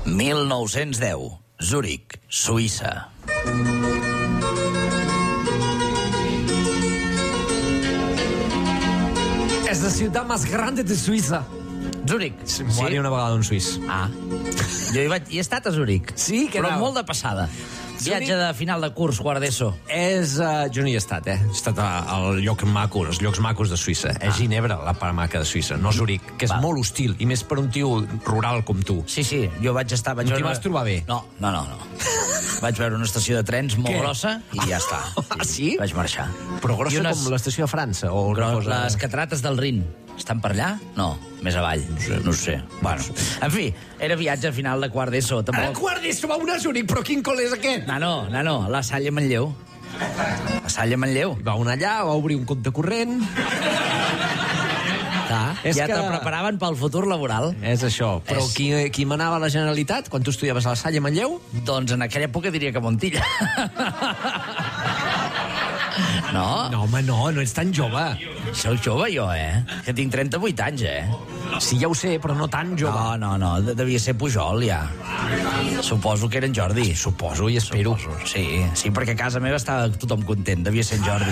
1910, Zúrich, Suïssa. És la ciutat més gran de Suïssa. Zúrich. M'ho va dir una vegada un suís. Jo hi he estat a Zúrich. Sí? Però molt de passada. Viatge de final de curs, quart d'ESO. Jo no hi he estat, He estat al lloc maco, els llocs macos de Suïssa. És Ginebra, la part maca de Suïssa, no Zúrich, que és molt hostil, i més per un tio rural com tu. Sí, jo vaig estar... No t'hi vas trobar bé? No. Vaig veure una estació de trens molt grossa i ja està. Sí? Vaig marxar. Però grossa com l'estació de França? O les catarates del Rin. Estan per allà? No, més avall. No ho sé. Bueno, en fi, era viatge final de quart d'ESO. Ara quart d'ESO va una a Zúrich, però quin col·le és aquest? Nano, la Salle Manlleu. La Salle Manlleu. Va anar allà, va obrir un compte corrent... Ja te preparaven pel futur laboral. És això. Però qui manava a la Generalitat quan tu estudiaves a la Salle Manlleu? Doncs en aquella època diria que Montilla. No? No, home, no ets tan jove. Soc jove, jo, Que tinc 38 anys, Sí, ja ho sé, però no tan jove. No, devia ser Pujol, ja. Suposo que era en Jordi. Suposo i espero. Sí, perquè a casa meva estava tothom content. Devia ser en Jordi.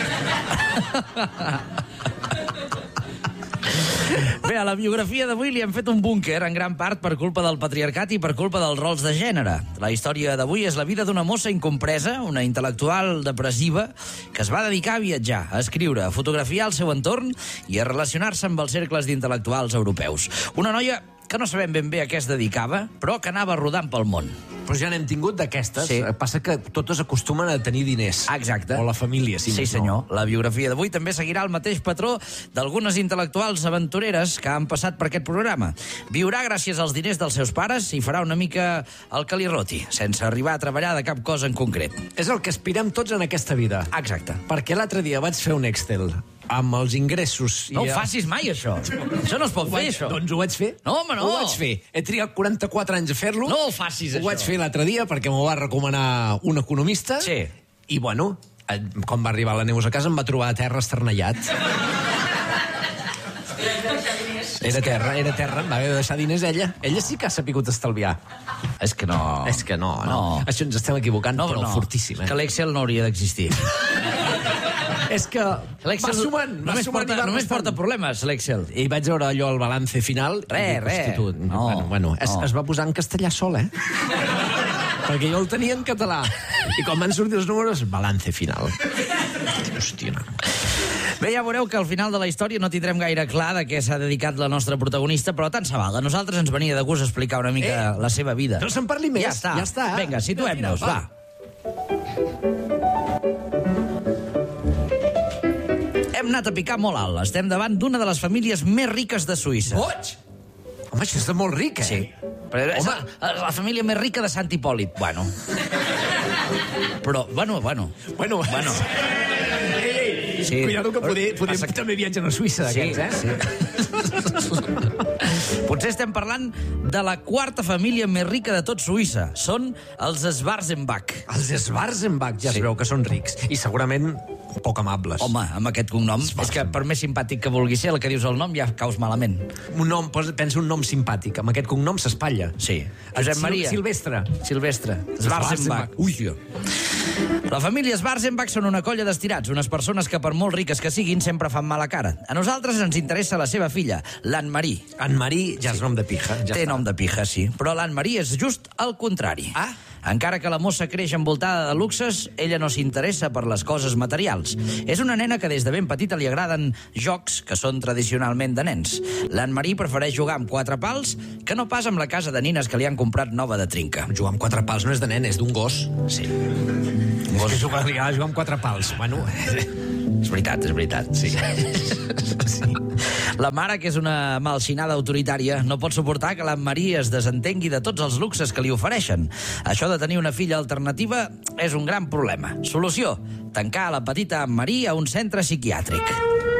Bé, a la biografia d'avui li hem fet un búnquer, en gran part per culpa del patriarcat i per culpa dels rols de gènere. La història d'avui és la vida d'una mossa incompresa, una intel·lectual depressiva, que es va dedicar a viatjar, a escriure, a fotografiar el seu entorn i a relacionar-se amb els cercles d'intel·lectuals europeus. Una noia que no sabem ben bé a què es dedicava, però que anava rodant pel món. Però ja n'hem tingut d'aquestes. Sí. Passa que totes acostumen a tenir diners. Exacte. O la família, Sí, senyor. La biografia d'avui també seguirà el mateix patró d'algunes intel·lectuals aventureres que han passat per aquest programa. Viurà gràcies als diners dels seus pares i farà una mica el que li roti, sense arribar a treballar de cap cosa en concret. És el que aspirem tots en aquesta vida. Exacte. Perquè l'altre dia vaig fer un Excel amb els ingressos... No ho facis mai, això. Això no es pot fer, això. Doncs ho vaig fer. No, home, no. Ho vaig fer. He trigat 44 anys a fer-lo. No ho facis, això. Ho vaig fer l'altre dia perquè m'ho va recomanar un economista. Sí. I, bueno, quan va arribar la Neus a casa em va trobar a terra esternellat. Era terra, em va haver de deixar diners ella. Ella sí que ha sapigut estalviar. És que no. Això ens estem equivocant, però fortíssim. És que l'Excel no hauria d'existir. És que va sumant. Només porta problemes, l'Excel. I vaig veure allò, el balance final. Res. Es va posar en castellà sol, perquè jo el tenia en català. I quan van sortir els números, balance final. Hòstia, no. Bé, ja veureu que al final de la història no tindrem gaire clar de què s'ha dedicat la nostra protagonista, però tant se val. A nosaltres ens venia de gust explicar una mica la seva vida. No se'n parli més. Ja està. Vinga, situem-nos, va. Hem anat a picar molt alt. Estem davant d'una de les famílies més riques de Suïssa. Boig! Home, això és molt ric, Sí. Però és la família més rica de Sant Hipòlit. Bueno. Sí. Cuidado que podem també viatjar a Suïssa d'aquests, Sí. Potser estem parlant de la quarta família més rica de tot Suïssa. Són els Schwarzenbach. Els Schwarzenbach ja es veu que són rics. I segurament poc amables. Home, amb aquest cognom, és que per més simpàtic que vulgui ser, el que dius el nom ja caus malament. Un nom, pensa un nom simpàtic. Amb aquest cognom s'espatlla. Sí. Josep Maria. Silvestre. Schwarzenbach. Ui. La família Schwarzenbach són una colla d'estirats, unes persones que per molt riques que siguin sempre fan mala cara. A nosaltres ens interessa la seva filla, l'Anne-Marie. Anne-Marie ja és nom de pija. Té nom de pija, sí. Però l'Anne-Marie és just el contrari. Encara que la mossa creix envoltada de luxes, ella no s'interessa per les coses materials. És una nena que des de ben petita li agraden jocs que són tradicionalment de nens. L'Anne-Marie prefereix jugar amb 4 pals que no pas amb la casa de nines que li han comprat nova de trinca. Jugar amb 4 pals no és de nen, és d'un gos. Sí. Un gos que jugar amb 4 pals. Bueno, és veritat. Sí. La mare, que és una malxinada autoritària, no pot suportar que l'Anne-Marie es desentengui de tots els luxes que li ofereixen. Això de tenir una filla alternativa és un gran problema. Solució: tancar la petita Anne-Marie a un centre psiquiàtric.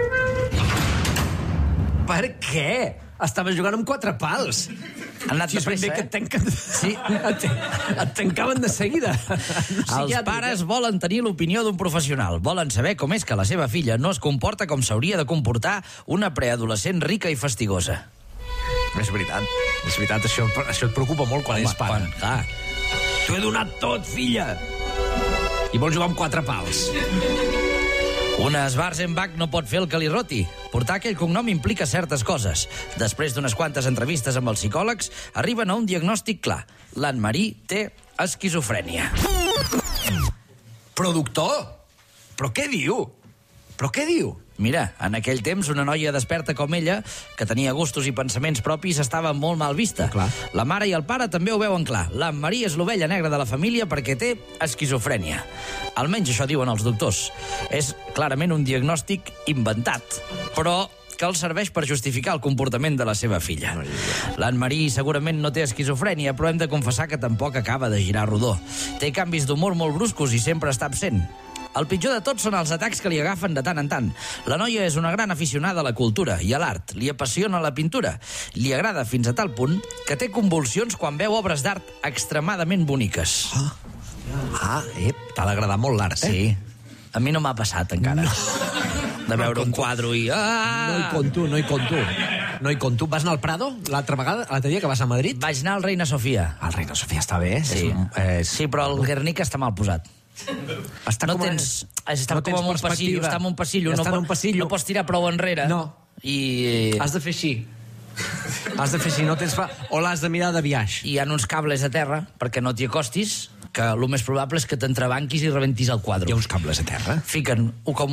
Per què? Estava jugant amb 4 pals. Han anat de pressa, que et tanquen... Sí, et tancaven de seguida. Els pares volen tenir l'opinió d'un professional. Volen saber com és que la seva filla no es comporta com s'hauria de comportar una preadolescent rica i fastigosa. És veritat, això et preocupa molt quan ets pare. T'ho he donat tot, filla! I vols jugar amb 4 pals. Una Schwarzenbach no pot fer el que li roti. Portar aquell cognom implica certes coses. Després d'unes quantes entrevistes amb els psicòlegs, arriben a un diagnòstic clar. L'Anne-Marie té esquizofrènia. Productor? Però què diu? Mira, en aquell temps, una noia desperta com ella, que tenia gustos i pensaments propis, estava molt mal vista. Clar. La mare i el pare també ho veuen clar. L'Anne-Marie és l'ovella negra de la família perquè té esquizofrènia. Almenys això diuen els doctors. És clarament un diagnòstic inventat, però que els serveix per justificar el comportament de la seva filla. L'Anne-Marie segurament no té esquizofrènia, però hem de confessar que tampoc acaba de girar rodó. Té canvis d'humor molt bruscos i sempre està absent. El pitjor de tot són els atacs que li agafen de tant en tant. La noia és una gran aficionada a la cultura i a l'art. Li apassiona la pintura. Li agrada fins a tal punt que té convulsions quan veu obres d'art extremadament boniques. T'ha d'agradar molt l'art, Sí. A mi no m'ha passat encara. De veure un quadre i... No hi conto. Vas anar al Prado l'altre dia que vas a Madrid? Vaig anar al Reina Sofia. El Reina Sofia està bé. Sí, però el Guernica està mal posat. Està com en un passillo. Està en un passillo. No pots tirar prou enrere. No. I... Has de fer així. No tens o l'has de mirar de biaix. I hi ha uns cables a terra perquè no t'hi acostis, que el més probable és que t'entrebanquis i rebentis el quadre. Hi ha uns cables a terra? Fiquen com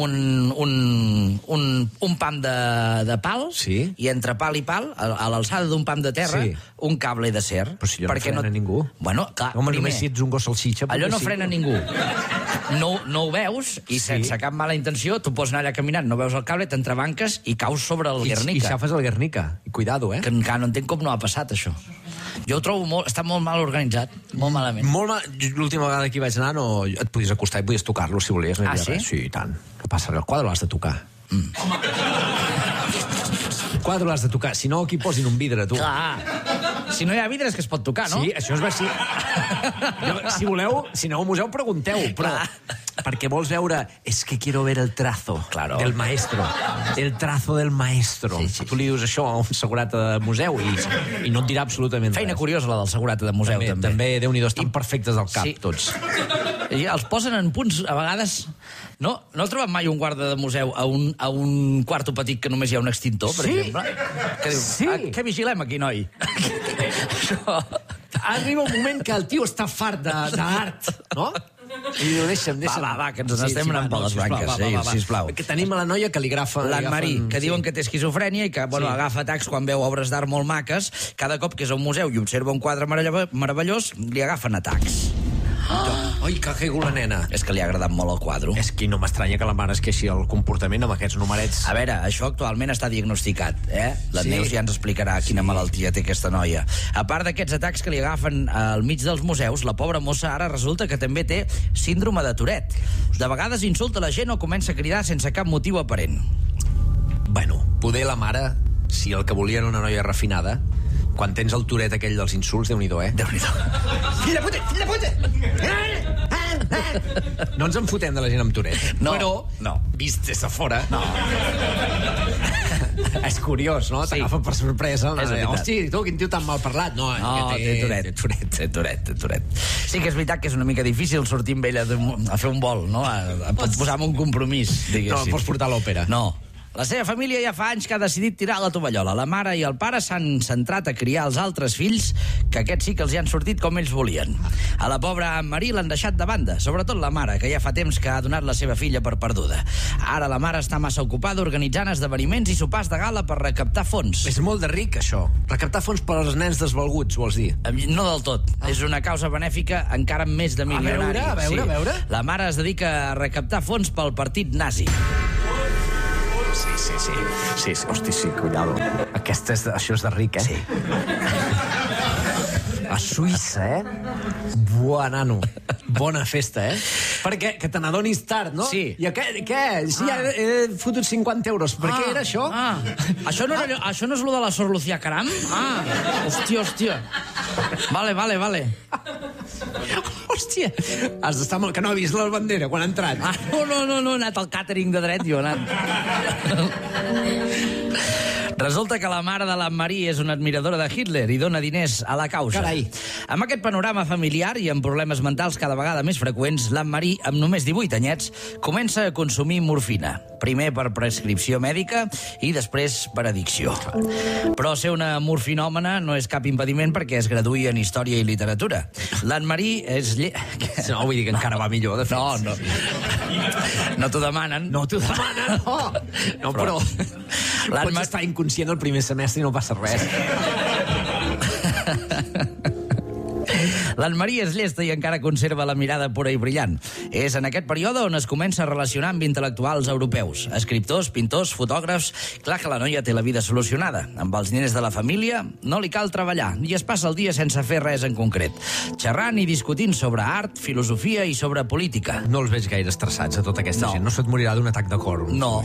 un pam de pal, sí. I entre pal i pal, a l'alçada d'un pam de terra, sí. Un cable d'acer. Però si allò no frena ningú. Bueno, clar, home, només si ets un gos salsitxa... Allò no frena ningú. No ho veus, i sense cap mala intenció, tu pots anar allà caminant, no veus el cable, t'entrebanques i caus sobre el Guernica. I xafes el Guernica. I cuidado, Que encara no entenc com no ha passat, això. Jo ho trobo està molt mal organitzat, molt malament. L'última vegada que hi vaig anar et podies acostar i podies tocar-lo, si volies. Ah, sí? Sí, i tant. Què passa? El quadre l'has de tocar. El quadre l'has de tocar. Si no, aquí posin un vidre, tu. Clar. Si no hi ha vidre és que es pot tocar, no? Sí, això és així. Si voleu, si aneu al museu, pregunteu, però... Perquè vols veure... Es que quiero ver el trazo del maestro. El trazo del maestro. Sí. Tu li dius això a un segurata de museu i no et dirà absolutament res. Feina curiosa, la del segurata de museu, també. També, Déu-n'hi-do, estan perfectes del cap, tots. I els posen en punts, a vegades... No he trobat mai un guarda de museu a un quarto petit que només hi ha un extintor, per exemple? Que diu, sí. Què vigilem aquí, noi? Això... Arriba un moment que el tio està fart d'art, no? I diu, deixa'm. Va, que ens n'estem anant per les branques. Sisplau. Que tenim a la noia que li agafa... L'Anne-Marie, que diuen que té esquizofrènia i que agafa atacs quan veu obres d'art molt maques. Cada cop que és a un museu i observa un quadre meravellós, li agafen atacs. Ai, que quego la nena. És que li ha agradat molt el quadre. És que no m'estranya que la mare es queixi el comportament amb aquests numerets. A veure, això actualment està diagnosticat, La Neus ja ens explicarà quina malaltia té aquesta noia. A part d'aquests atacs que li agafen al mig dels museus, la pobra mossa ara resulta que també té síndrome de Tourette. De vegades insulta la gent o comença a cridar sense cap motiu aparent. Bueno, poder la mare, si el que volia era una noia refinada, quan tens el Tourette aquell dels insults, Déu-n'hi-do, Déu-n'hi-do. Fill de puta! No ens en fotem de la gent amb Tourette. No, però, vist des de fora... No. És curiós, no? T'agafa per sorpresa. Hosti, tu, quin tio tan mal parlat. No, té Tourette. Sí que és veritat que és una mica difícil sortir amb ella a fer un vol, no? A posar en un compromís, diguéssim. No, pots portar a l'òpera. No. La seva família ja fa anys que ha decidit tirar la tovallola. La mare i el pare s'han centrat a criar els altres fills, que aquests sí que els hi han sortit com ells volien. A la pobra Anne-Marie l'han deixat de banda, sobretot la mare, que ja fa temps que ha donat la seva filla per perduda. Ara la mare està massa ocupada organitzant esdeveniments i sopars de gala per recaptar fons. És molt de ric, això. Recaptar fons per als nens desvalguts, vols dir? No del tot. És una causa benèfica encara més de milionari. A veure. La mare es dedica a recaptar fons pel partit nazi. Sí, hosti, sí, cuidado. Això és de ric, Sí. A Suïssa, Buah, nano. Bona festa, Perquè que te n'adonis tard, no? Sí. I què? Sí, he fotut 50 euros. Per què era això? Això no és lo de la Sor Lucía Caram? Hòstia. Vale. Hòstia, has d'estar molt... Que no ha vist la bandera quan ha entrat. No, he anat al càtering de dret, jo he anat. Resulta que la mare de l'Anne-Marie és una admiradora de Hitler i dona diners a la causa. Carai. Amb aquest panorama familiar i amb problemes mentals cada vegada més freqüents, l'Anne-Marie, amb només 18 anyets, comença a consumir morfina. Primer per prescripció mèdica i després per addicció. Però ser una morfinòmana no és cap impediment perquè es graduï en Història i Literatura. L'Anne-Marie és... No, vull dir que encara va millor, de fet. No. No t'ho demanen. No t'ho demanen, no. No, però... Pots estar inconscient el primer semestre i no passa res. L'Anne-Marie és llesta i encara conserva la mirada pura i brillant. És en aquest període on es comença a relacionar amb intel·lectuals europeus, escriptors, pintors, fotògrafs. Clar que la noia té la vida solucionada. Amb els diners de la família no li cal treballar i es passa el dia sense fer res en concret, xerrant i discutint sobre art, filosofia i sobre política. No els veig gaire estressats, a tota aquesta gent. No se't morirà d'un atac de cor. No,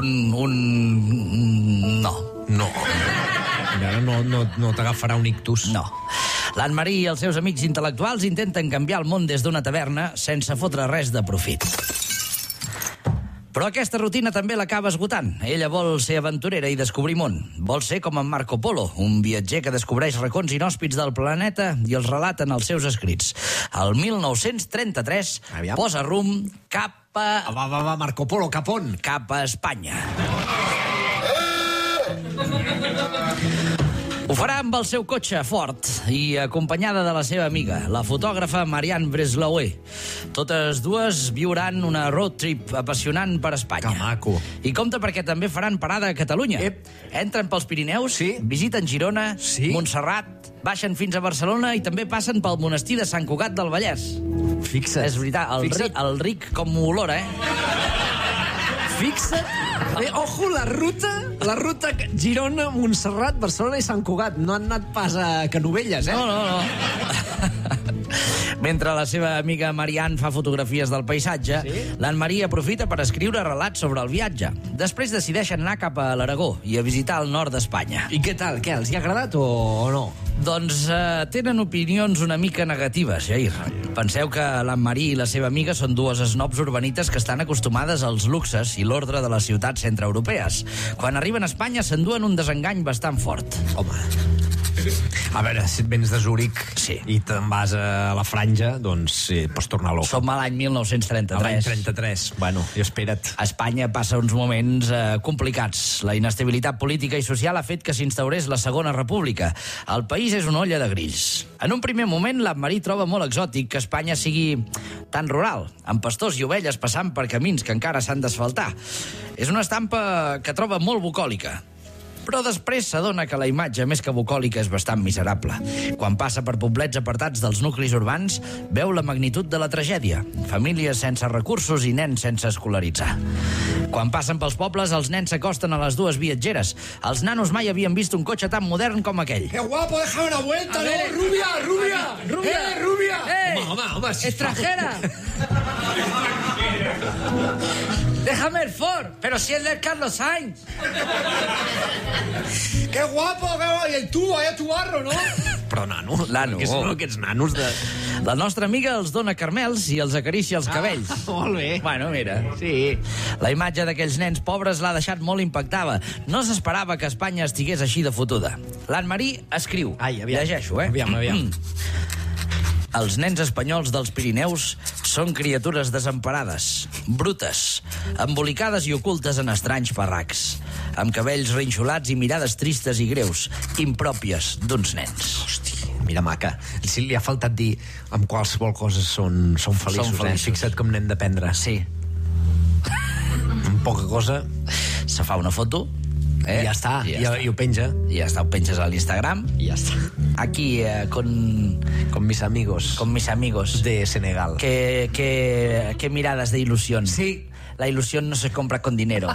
no. No. Ara no t'agafarà un ictus. No. L'Anne-Marie i els seus amics intel·lectuals intenten canviar el món des d'una taverna sense fotre res de profit. Però aquesta rutina també l'acaba esgotant. Ella vol ser aventurera i descobrir món. Vol ser com en Marco Polo, un viatger que descobreix racons inhòspits del planeta i els relata en els seus escrits. El 1933 posa rumb cap a... Va, Marco Polo, cap on? Cap a Espanya. Ho farà amb el seu cotxe fort i acompanyada de la seva amiga, la fotògrafa Marianne Breslouet. Totes dues viuran una road trip apassionant per Espanya. Que maco. I compte perquè també faran parada a Catalunya. Entren pels Pirineus, visiten Girona, Montserrat, baixen fins a Barcelona i també passen pel monestir de Sant Cugat del Vallès. Fixa't. És veritat, el ric com olora, Fixa't. Ojo, la ruta Girona, Montserrat, Barcelona i Sant Cugat. No han anat pas a Canovelles, No. Mentre la seva amiga Marianne fa fotografies del paisatge, l'Anne-Marie aprofita per escriure relats sobre el viatge. Després decideixen anar cap a l'Aragó i a visitar el nord d'Espanya. I què tal? Què, els hi ha agradat o no? Doncs tenen opinions una mica negatives, Jair. Penseu que l'Anne-Marie i la seva amiga són dues snobs urbanites que estan acostumades als luxes i l'ordre de les ciutats centreeuropees. Quan arriben a Espanya s'enduen un desengany bastant fort. Home... A veure, si et vens de Zúrich i te'n vas a la Franja, doncs pots tornar loco. Som a l'any 1933. A l'any 33, bueno, i espera't. Espanya passa uns moments complicats. La inestabilitat política i social ha fet que s'instaurés la Segona República. El país és una olla de grills. En un primer moment, l'Anne-Marie troba molt exòtic que Espanya sigui tan rural, amb pastors i ovelles passant per camins que encara s'han d'asfaltar. És una estampa que troba molt bucòlica. Però després s'adona que la imatge més que bucòlica és bastant miserable. Quan passa per poblets apartats dels nuclis urbans, veu la magnitud de la tragèdia. Famílies sense recursos i nens sense escolaritzar. Quan passen pels pobles, els nens s'acosten a les dues viatgeres. Els nanos mai havien vist un cotxe tan modern com aquell. ¡Qué guapo! ¡Déjame una vuelta! ¡No! ¡Rubia! ¡Rubia! Home, ¡Extranjera! ¡Déjame el Ford! ¡Pero si es del Carlos Sainz! ¡Qué guapo! Y el tubo, vaya tu barro, ¿no? Però nano, que són aquests nanos de... La nostra amiga els dona carmels i els acaricia els cabells. Molt bé. Bueno, mira. Sí. La imatge d'aquells nens pobres l'ha deixat molt impactada. No s'esperava que Espanya estigués així de fotuda. L'Anne-Marie escriu. Llegeixo, Aviam. Els nens espanyols dels Pirineus són criatures desemparades, brutes, embolicades i ocultes en estranys parracs, amb cabells rinxolats i mirades tristes i greus, impròpies d'uns nens. Hosti, mira, maca. Si li ha faltat dir amb qualsevol cosa són feliços. Fixa't com n'hem d'aprendre. Sí. Amb poca cosa... Se fa una foto... I ja està, i ho penja. I ja està, ho penges a l'Instagram. I ja està. Aquí, con mis amigos. Con mis amigos. De Senegal. Qué miradas de ilusión. Sí. La ilusión no se compra con dinero.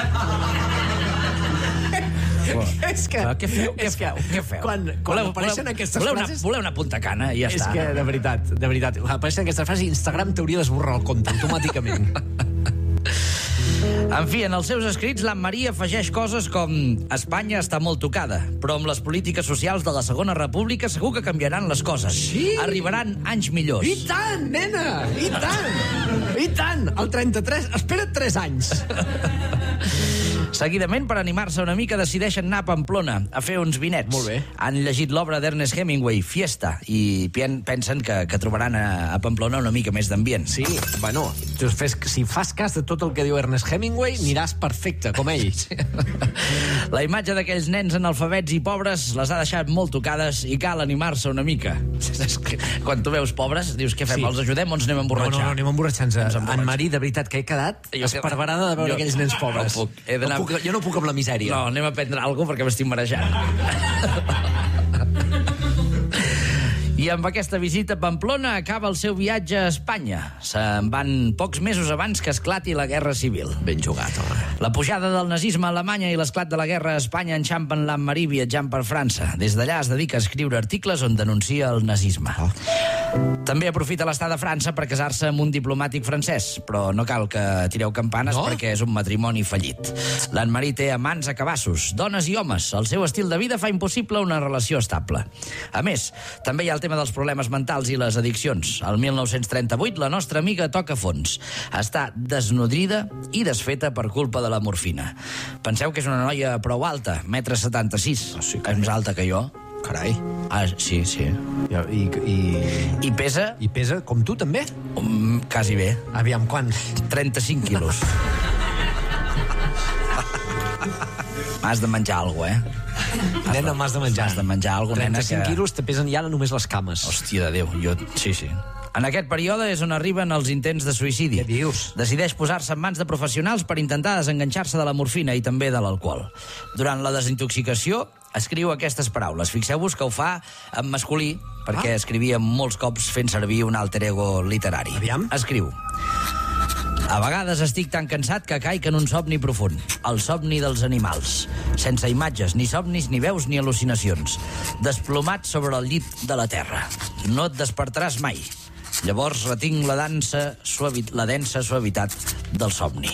És que... Què feu? Quan apareixen aquestes frases... Voleu una punta cana i ja està. És que, de veritat, apareixen aquestes frases i Instagram t'hauria d'esborrar el compte automàticament. En fi, en els seus escrits, l'Anne-Marie afegeix coses com Espanya està molt tocada, però amb les polítiques socials de la Segona República segur que canviaran les coses. Sí. Arribaran anys millors. I tant, nena! I tant! I tant! El 33... Espera't 3 anys. Seguidament, per animar-se una mica, decideixen anar a Pamplona a fer uns vinets. Molt bé. Han llegit l'obra d'Ernest Hemingway, Fiesta, i pensen que trobaran a Pamplona una mica més d'ambient. Sí, bueno, si fas cas de tot el que diu Ernest Hemingway, aniràs perfecte, com ell. La imatge d'aquells nens analfabets i pobres les ha deixat molt tocades i cal animar-se una mica. Quan tu veus pobres, dius, què fem, els ajudem o ens anem a emborratxar? No, anem a emborratxar-nos. Anne-Marie, de veritat que he quedat esparverada de veure aquells nens pobres. Jo no puc amb la misèria. No, anem a prendre alguna cosa perquè m'estic marejant. I amb aquesta visita a Pamplona acaba el seu viatge a Espanya. Se'n van pocs mesos abans que esclati la Guerra Civil. Ben jugat, home. La pujada del nazisme a Alemanya i l'esclat de la guerra a Espanya enxampen l'Anne-Marie viatjant per França. Des d'allà es dedica a escriure articles on denuncia el nazisme. També aprofita l'estada a França per casar-se amb un diplomàtic francès, però no cal que tireu campanes perquè és un matrimoni fallit. L'Anne-Marie té amants a cabassos, dones i homes. El seu estil de vida fa impossible una relació estable. A més, també hi ha el tema dels problemes mentals i les addiccions. El 1938 la nostra amiga toca fons. Està desnodrida i desfeta per culpa de la morfina. Penseu que és una noia prou alta, 1,76 m. Sí, és més alta que jo. Carai. Ah, sí. I pesa? I pesa com tu, també? Quasi bé. Aviam, quant? 35 quilos. M'has de menjar alguna cosa, Nena, m'has de menjar. M'has de menjar alguna cosa, nena. 35 quilos te pesen ja només les cames. Hòstia de Déu, sí. En aquest període és on arriben els intents de suïcidi. Què dius? Decideix posar-se en mans de professionals per intentar desenganxar-se de la morfina i també de l'alcohol. Durant la desintoxicació escriu aquestes paraules. Fixeu-vos que ho fa en masculí, perquè escrivia molts cops fent servir un alter ego literari. Aviam. Escriu: a vegades estic tan cansat que caic en un somni profund, el somni dels animals, sense imatges, ni somnis, ni veus, ni al·lucinacions, desplomat sobre el llit de la terra. No et despertaràs mai. Llavors retinc la densa suavitat del somni.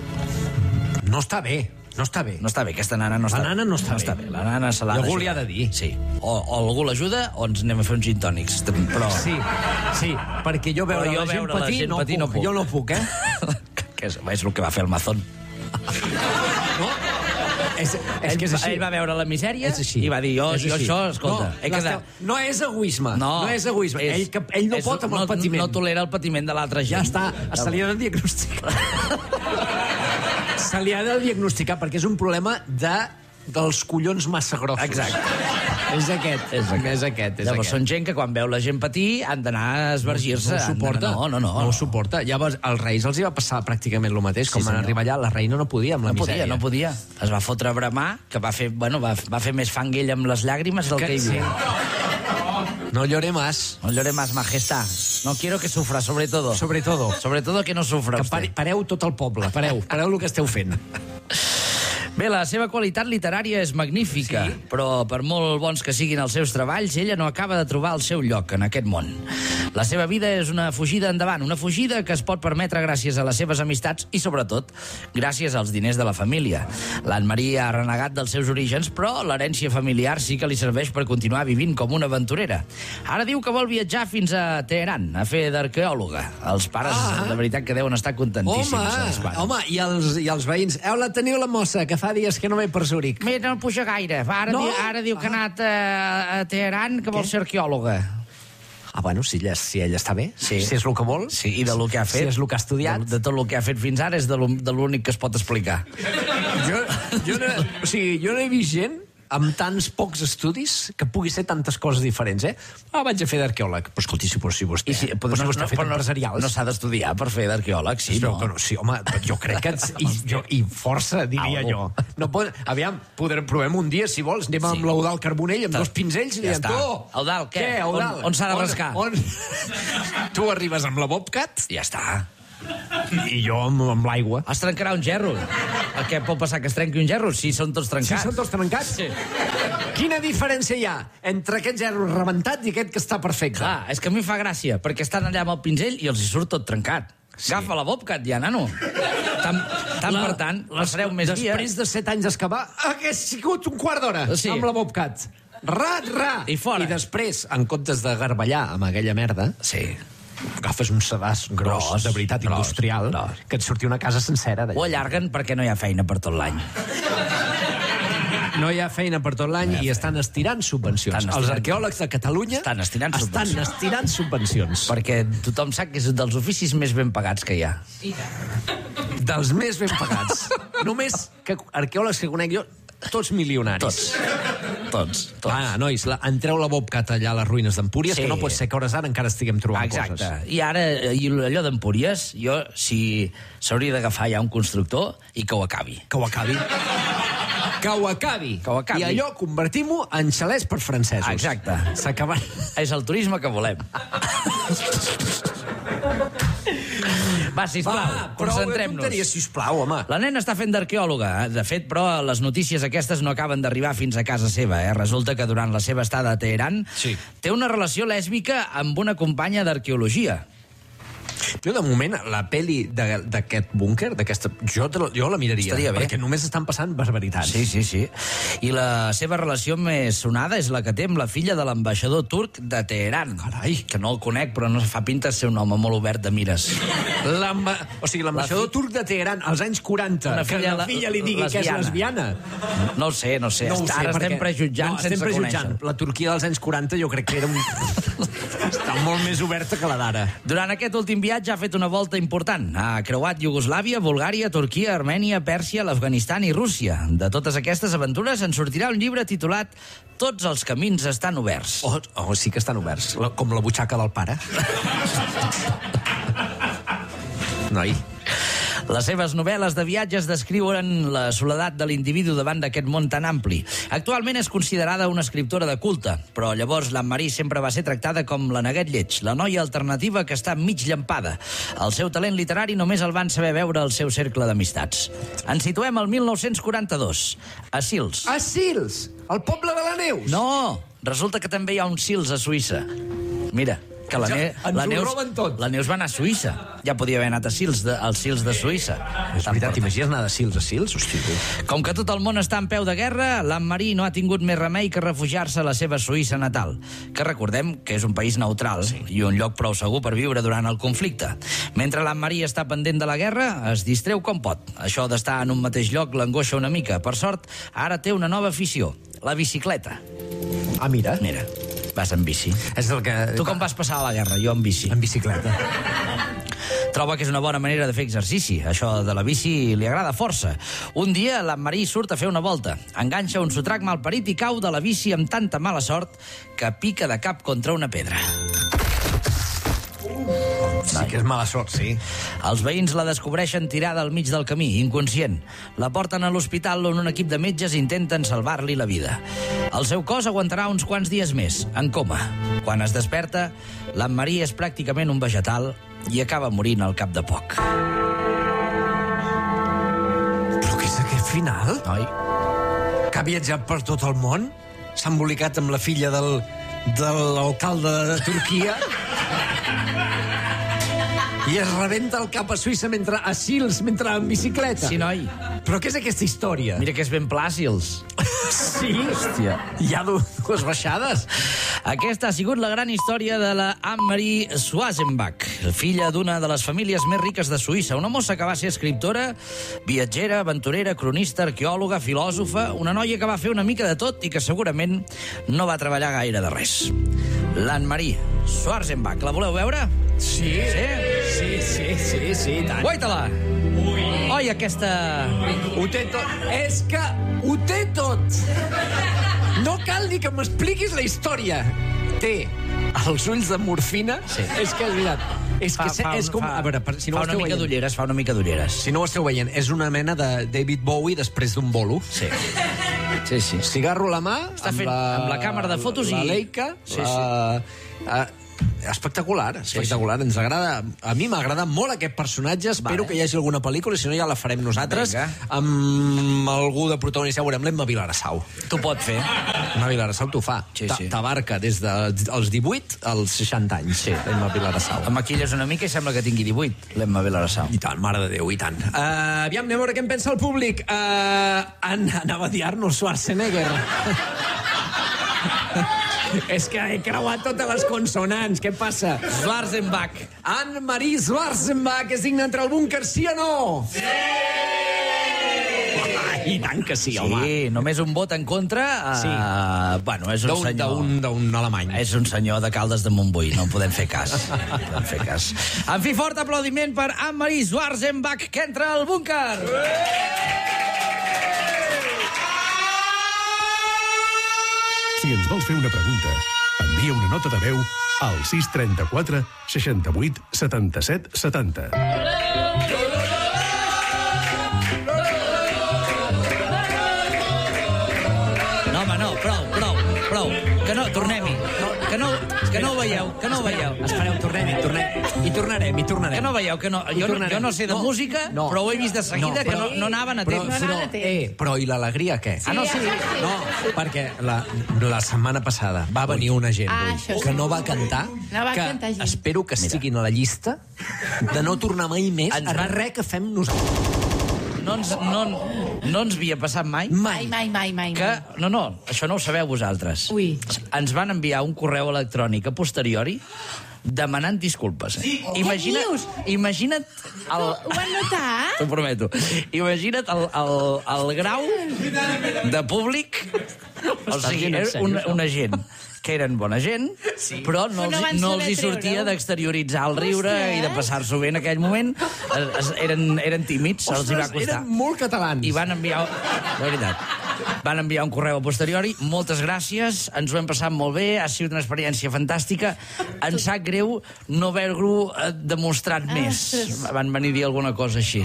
No està bé. No està bé. No està bé, aquesta nana no està bé. La nana no està bé. La nana se l'ha d'ajudar. Algú li ha de dir. Sí. O algú l'ajuda o ens anem a fer uns gin tònics. Però... Sí, perquè jo veure la gent patir no puc. Jo no puc, És el que va fer el Mazón. No? És que és així. Ell va veure la misèria i va dir, jo això, escolta... No és egoisme. No és egoisme. Ell no pot amb el patiment. No tolera el patiment de l'altra gent. Ja està. Se li ha de diagnosticar. Se li ha de diagnosticar, perquè és un problema dels collons massa grossos. Exacte. És aquest. Llavors són gent que quan veu la gent patir han d'anar a esvergir-se. No ho suporta. No ho suporta. Llavors, als Reis els hi va passar pràcticament el mateix. Com van arribar allà, la reina no podia amb la misèria. No podia. Es va fotre a bramar, que va fer més fang ell amb les llàgrimes del que ell viu. No llore más. No llore más, majestad. No quiero que sufra, sobre todo. Sobre todo que no sufra usted. Pareu tot el poble, pareu el que esteu fent. Bé, la seva qualitat literària és magnífica, però per molt bons que siguin els seus treballs, ella no acaba de trobar el seu lloc en aquest món. La seva vida és una fugida endavant, una fugida que es pot permetre gràcies a les seves amistats i, sobretot, gràcies als diners de la família. L'Anne-Marie ha renegat dels seus orígens, però l'herència familiar sí que li serveix per continuar vivint com una aventurera. Ara diu que vol viatjar fins a Teheran a fer d'arqueòloga. Els pares, de veritat, que deuen estar contentíssims. Home, i els veïns, la teniu la mossa, que fa dies que no ve per Zúrich. Mira, no puja gaire. Ara diu que ha anat a Teheran, que vol ser arqueòloga. Bueno, si ella està bé, si és el que vol. Sí, i del que ha fet. Si és el que ha estudiat. De tot el que ha fet fins ara és de l'únic que es pot explicar. Jo no he vist gent amb tants pocs estudis que pugui ser tantes coses diferents, vaig a fer d'arqueòleg. Però escolti, si vostè ha fet empresarials... No s'ha d'estudiar per fer d'arqueòleg, sí, no? Sí, home, jo crec que... I força, diria jo. Aviam, provem un dia, si vols, anem amb l'Eudald Carbonell, amb 2 pinzells, i diem, tu... Eudald, què? On s'ha de rascar? Tu arribes amb la Bobcat... Ja està. I jo amb l'aigua. Es trencarà un gerro. Què pot passar, que es trenqui un gerro? Si són tots trencats. Si són tots trencats? Sí. Quina diferència hi ha entre aquest gerro rebentat i aquest que està perfecte? Clar, és que a mi fa gràcia, perquè estan allà amb el pinzell i els hi surt tot trencat. Agafa la Bobcat, ja, nano. Tant per tant, passareu més dia. Després de 7 anys d'excavar, hagués sigut un quart d'hora amb la Bobcat. Ra! I fora. I després, en comptes de garballar amb aquella merda... Sí. agafes un sedàs gros, de veritat, industrial, que et surti una casa sencera d'allà. Ho allarguen perquè no hi ha feina per tot l'any. No hi ha feina per tot l'any i estan estirant subvencions. Els arqueòlegs de Catalunya estan estirant subvencions. Perquè tothom sap que és un dels oficis més ben pagats que hi ha. Dels més ben pagats. Només que arqueòlegs que conec jo, tots milionaris. Tots. Nois, entreu la Bobcat allà a les ruïnes d'Empúries, que no pot ser que a hores ara encara estiguem trobant coses. Exacte. I ara, allò d'Empúries, jo, si s'hauria d'agafar ja un constructor i que ho acabi. Que ho acabi. I allò convertim-ho en xalets per francesos. Exacte. S'acabarà. És el turisme que volem. Va, sisplau, concentrem-nos. Sisplau, home. La nena està fent d'arqueòloga. De fet, però, les notícies aquestes no acaben d'arribar fins a casa seva. Resulta que durant la seva estada a Teheran té una relació lèsbica amb una companya d'arqueologia. Jo, de moment, la pel·li d'aquest búnquer, jo la miraria. Estaria bé. Perquè només estan passant barbaritats. Sí. I la seva relació més sonada és la que té amb la filla de l'ambaixador turc de Teheran. Carai. Que no el conec, però no fa pinta de ser un home molt obert de mires. O sigui, l'ambaixador turc de Teheran, als anys 40, que la filla li digui que és lesbiana. No ho sé. Ara estem prejutjant sense conèixer. La Turquia dels anys 40 jo crec que era està molt més oberta que la d'ara. Durant aquest últim viatge ha fet una volta important. Ha creuat Iugoslàvia, Bulgària, Turquia, Armènia, Pèrsia, l'Afganistan i Rússia. De totes aquestes aventures en sortirà un llibre titulat Tots els camins estan oberts. Sí que estan oberts. Com la butxaca del pare. Noi. Les seves novel·les de viatges descriuen la soledat de l'individu davant d'aquest món tan ampli. Actualment és considerada una escriptora de culte, però llavors l'Anne-Marie sempre va ser tractada com la neguet lleig, la noia alternativa que està mig llampada. El seu talent literari només el van saber veure al seu cercle d'amistats. Ens situem al 1942, a Sils. A Sils? El poble de la Neus? No, resulta que també hi ha un Sils a Suïssa. Mira, que la Neus va anar a Suïssa. Ja podia haver anat als Sils de Suïssa. És veritat, t'imagines anar de Sils a Sils? Hosti. Com que tot el món està en peu de guerra, l'Anne-Marie no ha tingut més remei que refugiar-se a la seva Suïssa natal, que recordem que és un país neutral i un lloc prou segur per viure durant el conflicte. Mentre l'Anne-Marie està pendent de la guerra, es distreu com pot. Això d'estar en un mateix lloc l'angoixa una mica. Per sort, ara té una nova afició, la bicicleta. Ah, mira. Vas en bici. És el que... Tu com vas passar a la guerra? Jo en bici. En bicicleta. Troba que és una bona manera de fer exercici. Això de la bici li agrada força. Un dia l'Anne-Marie surt a fer una volta. Enganxa un sotrac malparit i cau de la bici amb tanta mala sort que pica de cap contra una pedra. Sí que és mala sort, sí. Els veïns la descobreixen tirada al mig del camí, inconscient. La porten a l'hospital on un equip de metges intenten salvar-li la vida. El seu cos aguantarà uns quants dies més, en coma. Quan es desperta, l'Anne-Marie és pràcticament un vegetal i acaba morint al cap de poc. Però què és aquest final? Que ha viatjat per tot el món? S'ha embolicat amb la filla de l'alcalde de Turquia? I es rebenta el cap a Suïssa a Sils, mentre en bicicleta. Sí, noi. Però què és aquesta història? Mira que és ben pla, Sils. Sí? Hòstia. Hi ha dues baixades. Aquesta ha sigut la gran història de la Anne-Marie Schwarzenbach, filla d'una de les famílies més riques de Suïssa, una mossa que va ser escriptora, viatgera, aventurera, cronista, arqueòloga, filòsofa, una noia que va fer una mica de tot i que segurament no va treballar gaire de res. L'Anne-Marie Schwarzenbach, la voleu veure? Sí, tant. Guaita-la! Oi, aquesta... Ho té tot. És que ho té tot. No cal ni que m'expliquis la història. Té els ulls de morfina. Sí. És que és veritat. És com... A veure, si no fa una mica d'ulleres. Si no ho esteu veient, és una mena de David Bowie després d'un bolo. Sí. Cigarro a la mà, amb la càmera de fotos la Leica, espectacular. Ens agrada. A mi m'agrada molt aquest personatge. Espero que hi hagi alguna pel·lícula, si no ja la farem nosaltres. Amb algú de protagonista. Veurem l'Emma Vilarsau. T'ho pot fer. Emma Vilarsau t'ho fa. T'abarca des dels 18 als 60 anys. L'Emma Vilarsau. Em maquilles una mica i sembla que tingui 18, l'Emma Vilarsau. I tant, mare de Déu, i tant. Aviam, anem a veure què en pensa el públic. Anava a dir Arnold Schwarzenegger. És que he creuat totes les consonants. Què passa? Schwarzenbach. Anne-Marie Schwarzenbach és digna d'entrar al búnquer, sí o no? Sí! I tant que sí, home. Sí, només un vot en contra. Sí. Bueno, és un senyor... D'un alemany. És un senyor de Caldes de Montbui, no en podem fer cas. No podem fer cas. En fi, fort aplaudiment per Anne-Marie Schwarzenbach, que entra al búnquer. Si ens vols fer una pregunta, envia una nota de veu al 634 68 77 70. No, home, no, prou. Que no, tornem-hi. Que no ho veieu, Espereu, tornem-hi. I tornarem. Que no veieu, que no... Jo no sé de música, però ho he vist de seguida, que no anaven a temps. Però i l'alegria, què? Ah, no, sí. No, perquè la setmana passada va venir una gent que no va cantar, que espero que estiguin a la llista de no tornar mai més a res que fem nosaltres. No ens havia passat mai. Mai. Que, no, això no ho sabeu vosaltres. Ui. Ens van enviar un correu electrònic a posteriori demanant disculpes. Sí. Imagina't Ho van notar? t'ho prometo. Imagina't el grau de públic. O sigui, era una gent que eren bona gent, però no els hi sortia d'exterioritzar el riure i de passar-s'ho bé en aquell moment. Eren tímids, els hi va costar. Eren molt catalans. I van enviar... De veritat. Van enviar un correu a posteriori. Moltes gràcies, ens ho hem passat molt bé, ha sigut una experiència fantàstica. Em sap greu no haver-ho demostrat més. Van venir a dir alguna cosa així.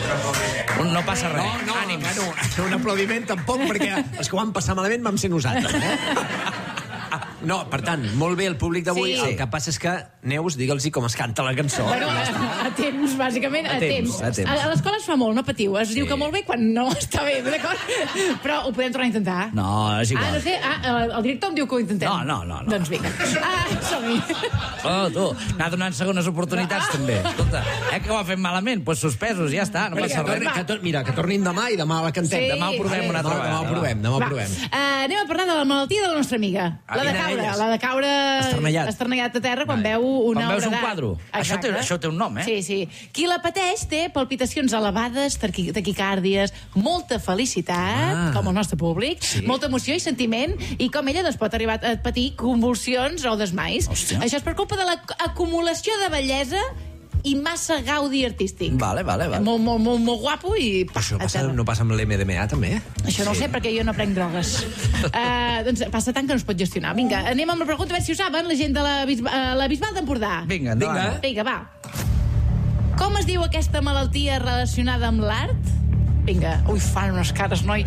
No passa res. No, ànims. Bueno, un aplaudiment tampoc, perquè els que ho van passar malament vam ser nosaltres. No, per tant, molt bé el públic d'avui. Sí. El que passa és que, Neus, digue'ls com es canta la cançó. Bueno, a temps, bàsicament, a temps. A temps. A l'escola es fa molt, no patiu. Es diu que molt bé quan no està bé, d'acord? Però ho podem tornar a intentar. No, és igual. No sé, el director em diu que ho intentem. No. Doncs vinga. Som-hi. Tu, anar donant segones oportunitats, també. Escolta, que ho ha fet malament? Doncs suspesos, ja està, no passa res. Mira, que tornin demà i demà la cantem. Sí. Demà ho provem una altra vegada. Demà ho provem. Anem a parlar de la malaltia de la nostra amiga. La de caure esternallat a terra quan veu una obra d'art. Quan veus un quadre. Això té un nom, eh? Sí. Qui la pateix té palpitacions elevades, taquicàrdies, molta felicitat, com el nostre públic, molta emoció i sentiment, i com ella pot arribar a patir convulsions o desmais. Hòstia. Això és per culpa de l'acumulació de bellesa i massa gaudi artístic. Vale. Molt guapo i... Això no passa amb l'MDMA, també? Això no ho sé, perquè jo no prenc drogues. Doncs passa tant que no es pot gestionar. Vinga, anem amb la pregunta, a veure si ho saben, la gent de la Bisbal d'Empordà. Vinga, va. Com es diu aquesta malaltia relacionada amb l'art? Vinga. Ui, fan unes cares, noi.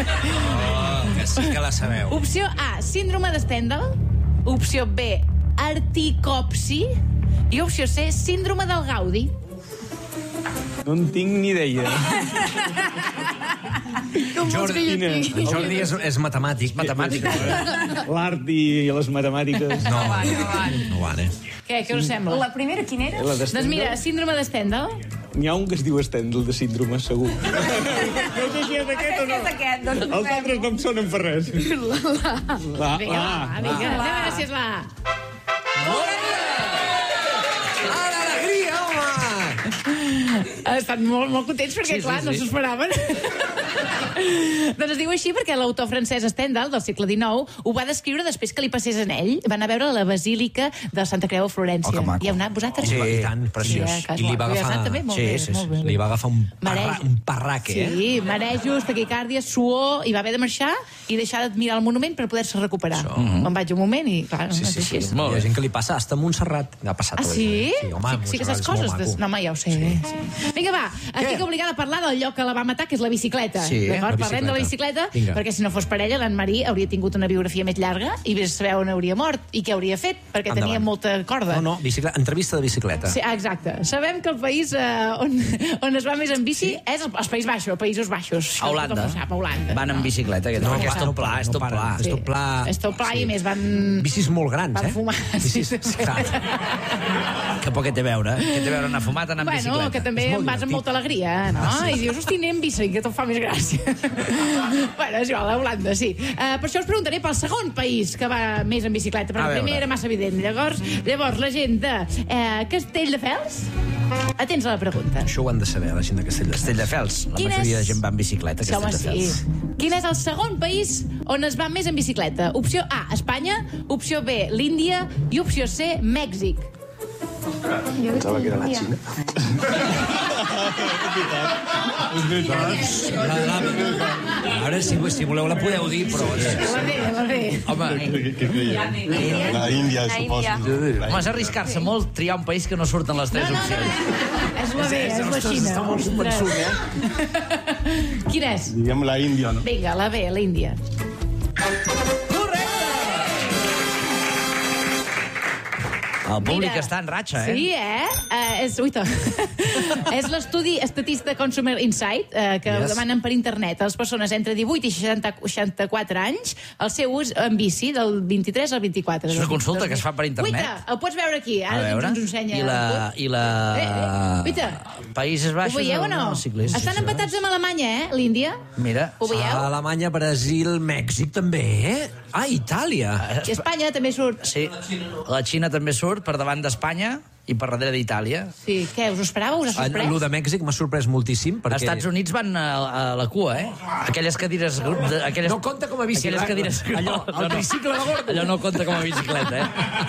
Que sí que la sabeu. Opció A, síndrome de Stendhal. Opció B, articopsi. I opció C, síndrome del Gaudi. No en tinc ni idea. Jordi és matemàtic. L'art i les matemàtiques... No van, Què us sembla? La primera, quina era? La de Doncs mira, síndrome de Stendhal. N'hi ha un que es diu Stendhal, de síndrome, segur. No sé si és aquest o no. Doncs Els altres no em sonen per res. Vinga, anem a veure si és la A. Alegria, home! Estan molt contents perquè, clar, no s'ho esperaven. Doncs es diu així perquè l'autor francès Stendhal, del segle XIX, ho va descriure després que li passés en ell. Va anar a veure la basílica de Santa Creu a Florència. que maco. I heu anat vosaltres? Sí, i tant, preciós. I li va agafar un parraque, Sí, marejos, taquicàrdies, suor, i va haver de marxar i deixar d'admirar el monument per poder-se recuperar. Me'n vaig un moment i, clar, no és així. Hi ha gent que li passa hasta a Montserrat. Ha passat. Sí? Home, Sí que saps coses? No, home, ja ho sé. Vinga, va, estic obligada a parlar del lloc que la va matar, que és la bicicleta. D'acord? Parlem de la bicicleta, perquè si no fos per ella, l'Anne-Marie hauria tingut una biografia més llarga i vés a saber on hauria mort i què hauria fet, perquè tenia molta corda. No, entrevista de bicicleta. Sí, exacte. Sabem que el país on es va més en bici és els Països Baixos. A Holanda. Van en bicicleta, perquè és tot pla, és tot pla. És tot pla i més van... Bicis molt grans, van fumar. Que poc té a veure. Què té a veure anar fumat, anar en bicicleta? Bueno, que també en vas amb molta alegria, no? I dius, hosti, anem en bici, que tot fa més gràcia. Bueno, és igual, a Holanda, sí. Per això us preguntaré pel segon país que va més en bicicleta, perquè el primer era massa evident. Llavors, la gent de Castelldefels, atents a la pregunta. Això ho han de saber, la gent de Castelldefels. Castelldefels. La majoria de gent va en bicicleta a Castelldefels. Sí. Quin és el segon país on es va més en bicicleta? Opció A, Espanya, opció B, l'Índia i opció C, Mèxic. Pensava que era la Xina. És veritat. Ara, si voleu, la podeu dir, però... La B. Home, La Índia, suposo. home, és arriscar-se molt triar un país que no surten les tres opcions. És la B, és la Xina. Està molt convençut, Quina és? Diguem la Índia, no? Vinga, la B, l'Índia. El públic està en ratxa, eh? Sí, és l'estudi Statista Consumer Insight, que ho demanen per internet a les persones entre 18 i 64 anys, el seu ús en bici del 23 al 24. És una consulta que es fa per internet. Uita, el pots veure aquí. Ara ens ho ensenya. I la... Uita. Països Baixos... Ho veieu o no? Estan empatats amb Alemanya, l'Índia? Mira. Ho veieu? Alemanya, Brasil, Mèxic també, Ah, Itàlia. I Espanya també surt. Sí, la Xina també surt per davant d'Espanya i per darrere d'Itàlia. Sí, què, us ho esperàveu? Us ha sorprès? Lo de Mèxic m'ha sorprès moltíssim, perquè... Els Estats Units van a la cua, eh? Aquelles cadires... No compta com a bicicleta. Aquelles cadires... Allò, el tricicle de gordo. Allò no compta com a bicicleta, eh?